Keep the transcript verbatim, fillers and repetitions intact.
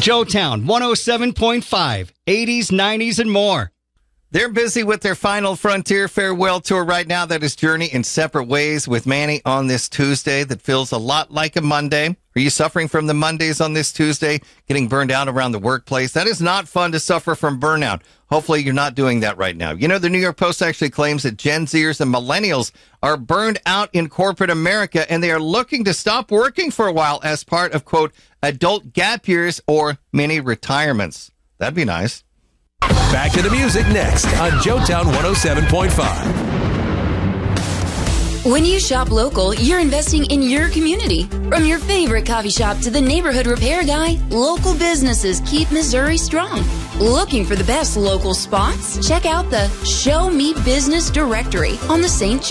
Joetown one oh seven point five, eighties, nineties, and more. They're busy with their Final Frontier farewell tour right now. That is Journey in Separate Ways with Manny on this Tuesday that feels a lot like a Monday. Are you suffering from the Mondays on this Tuesday, getting burned out around the workplace? That is not fun to suffer from burnout. Hopefully you're not doing that right now. You know, the New York Post actually claims that Gen Zers and millennials are burned out in corporate America, and they are looking to stop working for a while as part of, quote, adult gap years or mini retirements. That'd be nice. Back to the music next on Joetown one oh seven point five. When you shop local, you're investing in your community. From your favorite coffee shop to the neighborhood repair guy, local businesses keep Missouri strong. Looking for the best local spots? Check out the Show Me Business Directory on the Saint